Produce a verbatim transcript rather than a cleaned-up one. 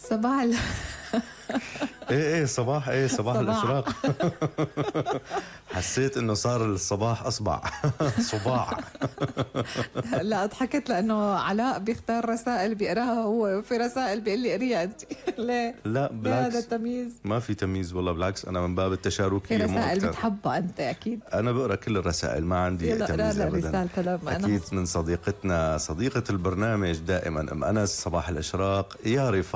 صباح ال... ايه ايه صباح ايه صباح, صباح. الاشراق. حسيت انه صار الصباح اصبع صباع. لا ضحكت لانه علاء بيختار رسائل بيقراها هو، وفي رسائل بيقول لي قريها انت. ليه؟ لا بالعكس، هذا التمييز. ما في تمييز والله، بالعكس انا من باب في التشاركيه مو رسائل اكثر. بتحبها انت اكيد. انا بقرا كل الرسائل، ما عندي يلا اقرا تمييز لنا ابدا. رسالته لما أنا اكيد من صديقتنا صديقه البرنامج دائما ام انس، صباح الاشراق يا رفاق.